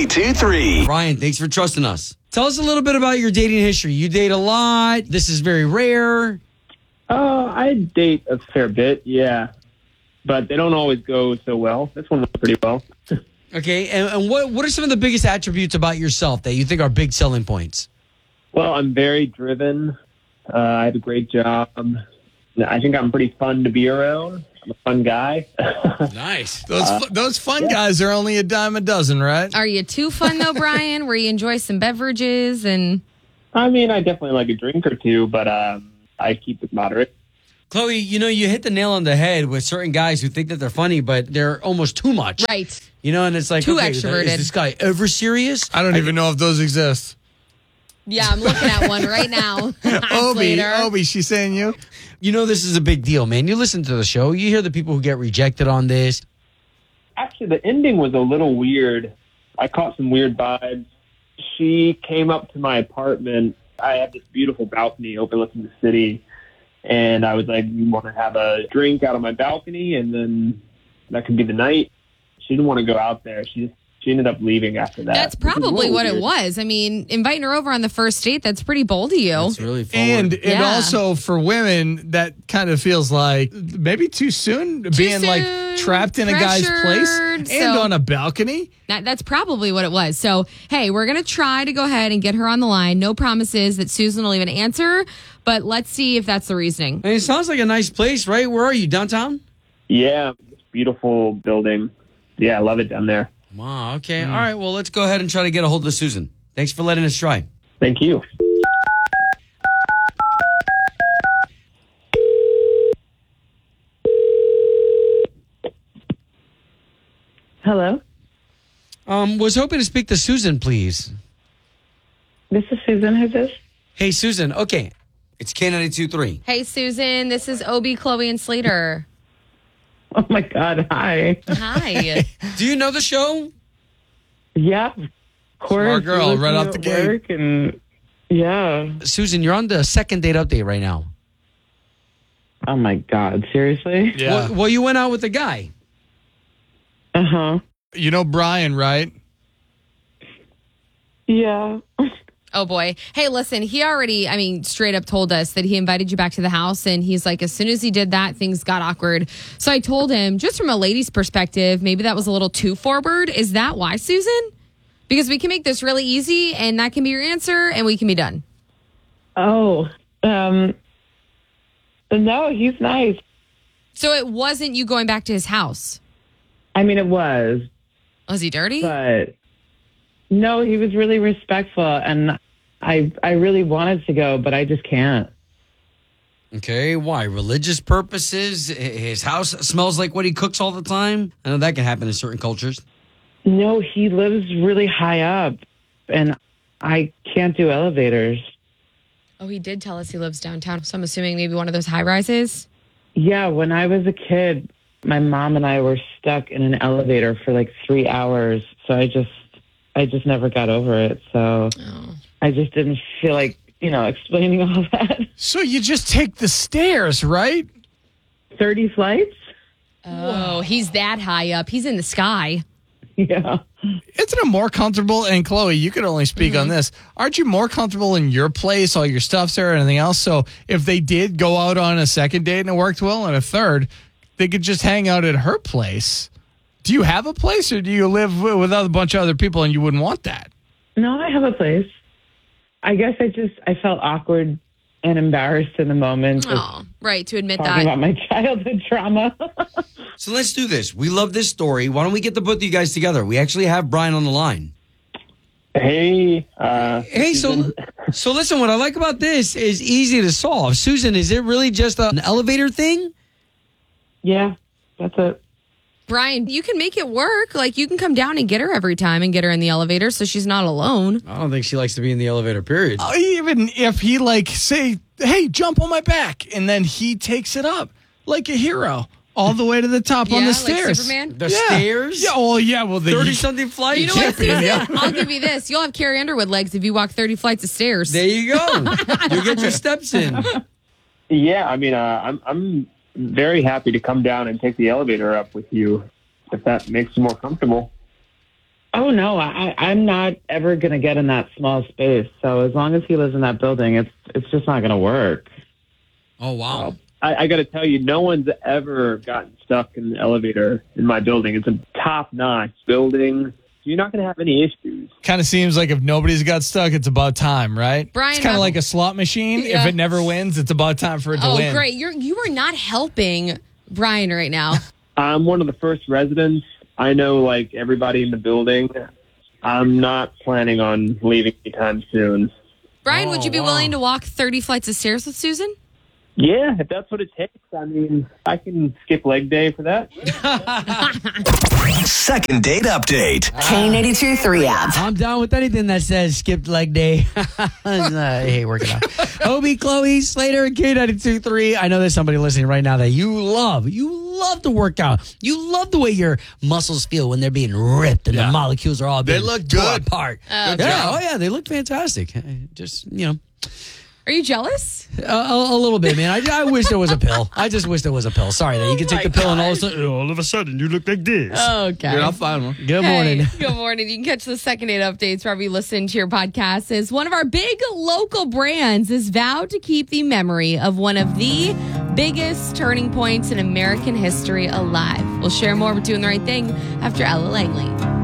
92.3. Brian, thanks for trusting us. Tell us a little bit about your dating history. You date a lot. This is very rare. I date a fair bit, yeah. But they don't always go so well. This one went pretty well. Okay, and what are some of the biggest attributes about yourself that you think are big selling points? Well, I'm very driven. I have a great job. I think I'm pretty fun to be around. I'm a fun guy. Nice. Those fun guys are only a dime a dozen, right? Are you too fun, though, Brian, where you enjoy some beverages? And I mean, I definitely like a drink or two, but I keep it moderate. Chloe, you hit the nail on the head with certain guys who think that they're funny, but they're almost too much. Right. And it's like, Too okay, extroverted. Is this guy ever serious? I don't even know if those exist. Yeah, I'm looking at one right now. Obi, she's saying you? This is a big deal, man. You listen to the show. You hear the people who get rejected on this. Actually, the ending was a little weird. I caught some weird vibes. She came up to my apartment. I have this beautiful balcony overlooking the city. And I was like, you want to have a drink out on my balcony? And then that could be the night. She didn't want to go out there. She ended up leaving after that. That's probably what it was. I mean, inviting her over on the first date, that's pretty bold of you. It's really forward. And also for women, that kind of feels like maybe too soon, being like trapped in a guy's place and on a balcony. That's probably what it was. So, hey, we're going to try to go ahead and get her on the line. No promises that Susan will even answer, but let's see if that's the reasoning. And it sounds like a nice place, right? Where are you, downtown? Yeah, it's a beautiful building. Yeah, I love it down there. Wow, okay. All right, well, let's go ahead and try to get a hold of Susan. Thanks for letting us try. Thank you. Hello? Was hoping to speak to Susan, please. This is Susan. Who's this? Hey, Susan. Okay. It's K92.3. Hey, Susan. This is Obi, Chloe, and Slater. Oh, my God. Hi. Hi. Do you know the show? Yeah, of course. Smart girl, right off the gate. And yeah. Susan, you're on the second date update right now. Oh, my God. Seriously? Yeah. Well, you went out with a guy. Uh-huh. You know Brian, right? Yeah. Oh, boy. Hey, listen, he already, straight up told us that he invited you back to the house. And he's like, as soon as he did that, things got awkward. So I told him, just from a lady's perspective, maybe that was a little too forward. Is that why, Susan? Because we can make this really easy and that can be your answer and we can be done. Oh, no, he's nice. So it wasn't you going back to his house? I mean, it was. Was he dirty? But no, he was really respectful, and I really wanted to go, but I just can't. Okay, why? Religious purposes? His house smells like what he cooks all the time? I know that can happen in certain cultures. No, he lives really high up, and I can't do elevators. Oh, he did tell us he lives downtown, so I'm assuming maybe one of those high-rises? Yeah, when I was a kid, my mom and I were stuck in an elevator for like 3 hours, so I just never got over it. So I just didn't feel like, explaining all that. So you just take the stairs, right? 30 flights? Oh, he's that high up. He's in the sky. Yeah. Isn't it more comfortable? And Chloe, you could only speak on this. Aren't you more comfortable in your place, all your stuff's there, and anything else? So if they did go out on a second date and it worked well, and a third, they could just hang out at her place. Do you have a place, or do you live with a bunch of other people and you wouldn't want that? No, I have a place. I guess I felt awkward and embarrassed in the moment. Oh, right, to admit Talking that. about my childhood trauma. So let's do this. We love this story. Why don't we get the both of you guys together? We actually have Brian on the line. Hey. Hey, so listen, what I like about this is easy to solve. Susan, is it really just an elevator thing? Yeah, that's it. Brian, you can make it work. Like, you can come down and get her every time and get her in the elevator so she's not alone. I don't think she likes to be in the elevator, period. Even if he, say, hey, jump on my back, and then he takes it up like a hero all the way to the top on the stairs. Like Superman? The stairs? Yeah, well, yeah. Well, 30-something flights? You know what, Susan? I'll give you this. You'll have Carrie Underwood legs if you walk 30 flights of stairs. There you go. You'll get your steps in. Yeah, I'm very happy to come down and take the elevator up with you, if that makes you more comfortable. Oh no, I'm not ever gonna get in that small space. So as long as he lives in that building, it's just not gonna work. Oh, wow. I got to tell you, no one's ever gotten stuck in the elevator in my building. It's a top-notch building. You're not going to have any issues. Kind of seems like if nobody's got stuck, it's about time, right? Brian, it's kind of like a slot machine. Yeah. If it never wins, it's about time for it to win. Oh, great. You are not helping Brian right now. I'm one of the first residents. I know, like, everybody in the building. I'm not planning on leaving anytime soon. Brian, would you be willing to walk 30 flights of stairs with Susan? Yeah, if that's what it takes. I mean, I can skip leg day for that. Second date update. K82 app. I'm down with anything that says skipped leg day. I hate working out. Hobie, Chloe, Slater, and K92.3. I know there's somebody listening right now that you love to work out. You love the way your muscles feel when they're being ripped and the molecules are all being look torn good. apart. Yeah, they look fantastic. Just, Are you jealous? a little bit, man. I wish there was a pill. I just wish there was a pill. Sorry that you can take the pill and all of a sudden you look like this. Okay. I'll find one. Good morning. Hey, good morning. You can catch the second date updates wherever you listen to your podcast. As one of our big local brands is vowed to keep the memory of one of the biggest turning points in American history alive. We'll share more of Doing the Right Thing after Ella Langley.